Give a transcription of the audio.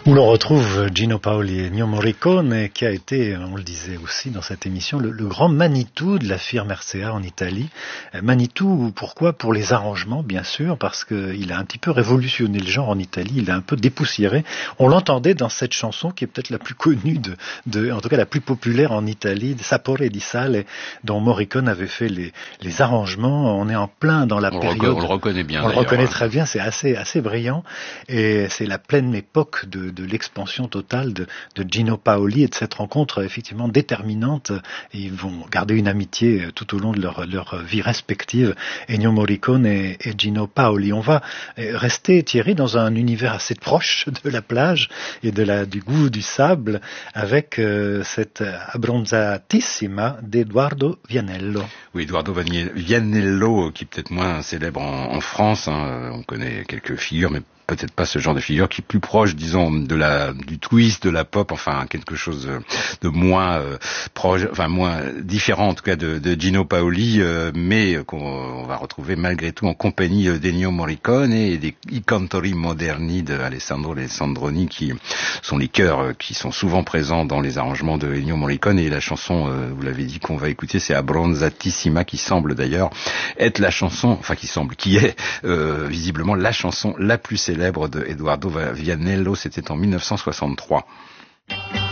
Où l'on retrouve Gino Paoli et Ennio Morricone, qui a été, on le disait aussi dans cette émission, le grand Manitou de la firme RCA en Italie. Manitou, pourquoi? Pour les arrangements, bien sûr, parce qu'il a un petit peu révolutionné le genre en Italie, il a un peu dépoussiéré. On l'entendait dans cette chanson qui est peut-être la plus connue, en tout cas la plus populaire en Italie, Sapore di Sale, dont Morricone avait fait les arrangements. On est en plein dans la période. On le reconnaît bien. On le reconnaît très bien, c'est assez brillant. Et c'est la pleine époque de l'expansion totale de Gino Paoli et de cette rencontre effectivement déterminante. Ils vont garder une amitié tout au long de leur vie respective, Ennio Morricone et Gino Paoli. On va rester, Thierry, dans un univers assez proche de la plage et du goût du sable avec cette Abbronzatissima d'Edoardo Vianello. Oui, Edoardo Vianello, qui est peut-être moins célèbre en France. On connaît quelques figures, mais peut-être pas ce genre de figure, qui est plus proche, disons, du twist, de la pop, enfin quelque chose de moins proche, enfin moins différent en tout cas de Gino Paoli, mais qu'on va retrouver malgré tout en compagnie d'Ennio Morricone et des I Cantori Moderni de Alessandro Alessandroni, qui sont les chœurs qui sont souvent présents dans les arrangements de Ennio Morricone. Et la chanson, vous l'avez dit, qu'on va écouter, c'est Abbronzatissima, qui semble d'ailleurs être la chanson, enfin qui est visiblement la chanson la plus célèbre de Edoardo Vianello. C'était en 1963.